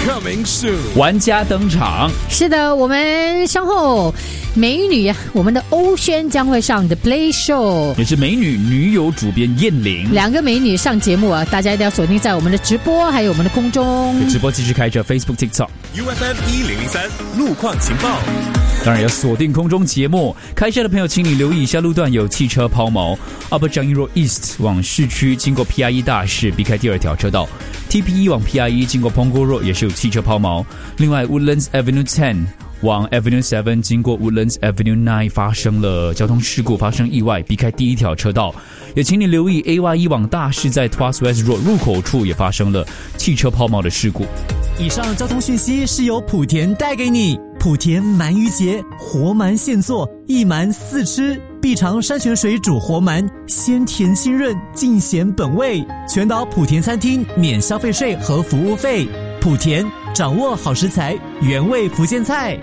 Coming soon， 玩家登场。 是的，我们稍后美女我们的欧萱将会上 The Play Show， 也是美女女友主编燕玲， 两个美女上节目啊，大家一定要锁定在我们的直播，还有我们的空中直播继续开着 Facebook、TikTok。 UFM 1003路况情报。 当然要锁定空中节目。开车的朋友请你留意以下路段有汽车抛锚， Upper Changi Road East 往市区经过 PIE 大市避开第二条车道， TPE 往 PIE 经过 Punggol Road 也是有汽车抛锚。另外 Woodlands Avenue 10往 Avenue 7经过 Woodlands Avenue 9发生了交通事故，发生意外，避开第一条车道。也请你留意 AY1 往大市在 Tuas West Road 入口处也发生了汽车抛锚的事故。 以上交通讯息是由莆田带给你。莆田鳗鱼节，活鳗现做，一鳗四吃，必尝山泉水煮活鳗，鲜甜清润，尽显本味。全岛莆田餐厅免消费税和服务费。莆田掌握好食材，原味福建菜。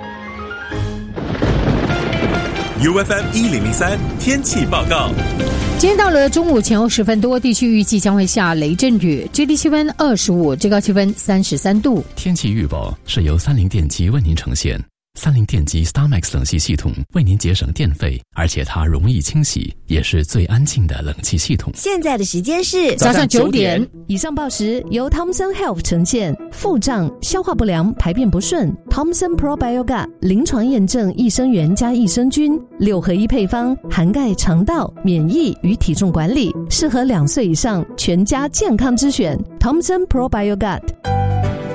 UFM 1003天气报告。 今天到了中午前后10分多，地区预计将会下雷阵雨，最低气温25，最高气温33度。 天气预报是由三菱电机为您呈现。三菱电机 StarMax 冷气系统为您节省电费，而且它容易清洗，也是最安静的冷气系统。 现在的时间是早上9点。 以上报时由 Thomson Health 呈现。腹胀、消化不良、排便不顺 Thomson Probiogat 临床验证益生元加益生菌6合1配方，涵盖肠道、免疫与体重管理，适合2岁以上全家健康之选 Thomson Probiogat。